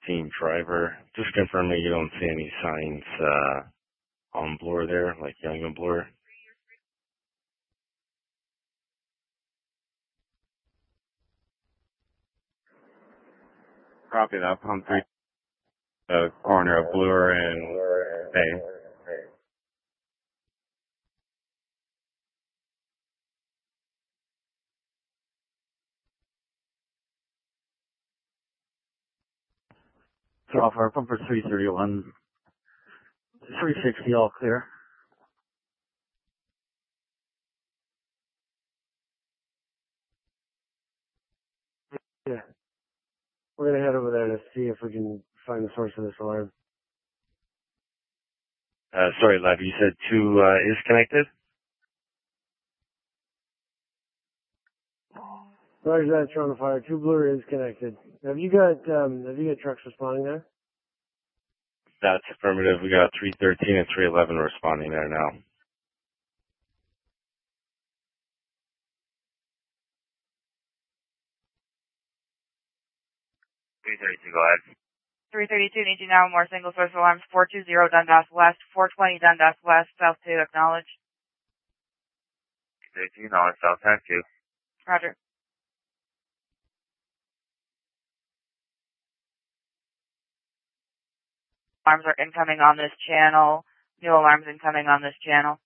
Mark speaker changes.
Speaker 1: Team Driver. Just confirming you don't see any signs on Bloor there, like Young and Bloor. Copy that. On 3, the corner of Bloor and Bay.
Speaker 2: Draw fire pumper 331. 360 all clear. Yeah. We're gonna head over there to see if we can find the source of this alarm.
Speaker 1: Sorry, Lev, you said 2 is connected?
Speaker 2: Roger that, you're on the fire. 2 Bloor is connected. Have you got trucks responding there?
Speaker 1: That's affirmative. We got 313 and 311 responding there now. 332, go ahead.
Speaker 3: 332, need you now more single source alarms. 420 Dundas West, 420 Dundas West, South 2, acknowledge.
Speaker 1: 332, knowledge, South 2.
Speaker 3: Roger. Alarms are incoming on this channel. New alarms incoming on this channel.